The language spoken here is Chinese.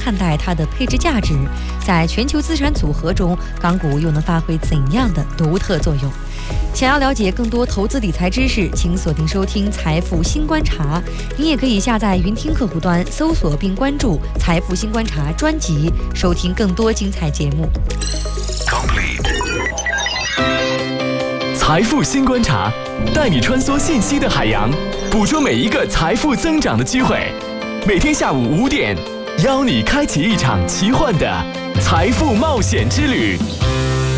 看待它的配置价值？在全球资产组合中，港股又能发挥怎样的独特作用？想要了解更多投资理财知识，请锁定收听《财富新观察》。你也可以下载云听客户端，搜索并关注《财富新观察》专辑，收听更多精彩节目。 财富新观察，带你穿梭信息的海洋，捕捉每一个财富增长的机会。每天下午5点，邀你开启一场奇幻的财富冒险之旅。